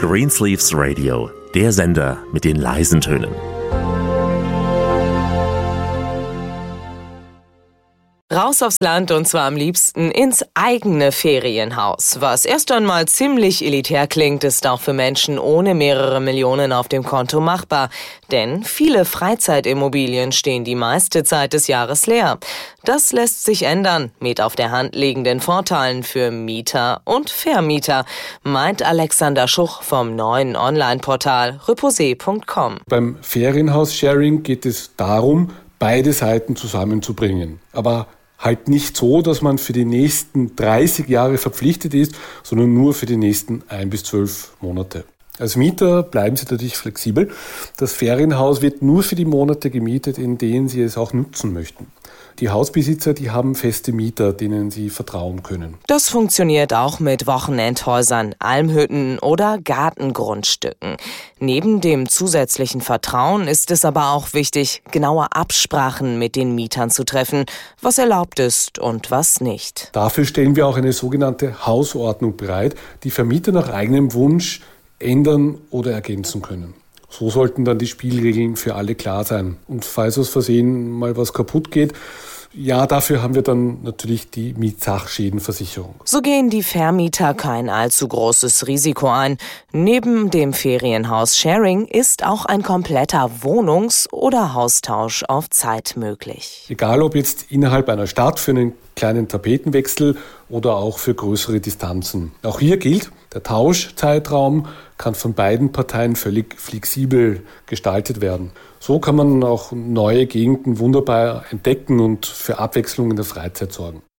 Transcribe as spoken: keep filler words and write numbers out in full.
Greensleeves Radio, der Sender mit den leisen Tönen. Raus aufs Land und zwar am liebsten ins eigene Ferienhaus. Was erst einmal ziemlich elitär klingt, ist auch für Menschen ohne mehrere Millionen auf dem Konto machbar. Denn viele Freizeitimmobilien stehen die meiste Zeit des Jahres leer. Das lässt sich ändern mit auf der Hand liegenden Vorteilen für Mieter und Vermieter, meint Alexander Schuch vom neuen Online-Portal reposé punkt com. Beim Ferienhaus-Sharing geht es darum, beide Seiten zusammenzubringen. Aber halt nicht so, dass man für die nächsten dreißig Jahre verpflichtet ist, sondern nur für die nächsten ein bis zwölf Monate. Als Mieter bleiben Sie natürlich flexibel. Das Ferienhaus wird nur für die Monate gemietet, in denen Sie es auch nutzen möchten. Die Hausbesitzer, die haben feste Mieter, denen sie vertrauen können. Das funktioniert auch mit Wochenendhäusern, Almhütten oder Gartengrundstücken. Neben dem zusätzlichen Vertrauen ist es aber auch wichtig, genaue Absprachen mit den Mietern zu treffen, was erlaubt ist und was nicht. Dafür stellen wir auch eine sogenannte Hausordnung bereit, die Vermieter nach eigenem Wunsch ändern oder ergänzen können. So sollten dann die Spielregeln für alle klar sein. Und falls aus Versehen mal was kaputt geht, ja, dafür haben wir dann natürlich die Mietsachschädenversicherung. So gehen die Vermieter kein allzu großes Risiko ein. Neben dem Ferienhaus-Sharing ist auch ein kompletter Wohnungs- oder Haustausch auf Zeit möglich. Egal ob jetzt innerhalb einer Stadt für einen kleinen Tapetenwechsel oder auch für größere Distanzen. Auch hier gilt, der Tauschzeitraum kann von beiden Parteien völlig flexibel gestaltet werden. So kann man auch neue Gegenden wunderbar entdecken und für Abwechslung in der Freizeit sorgen.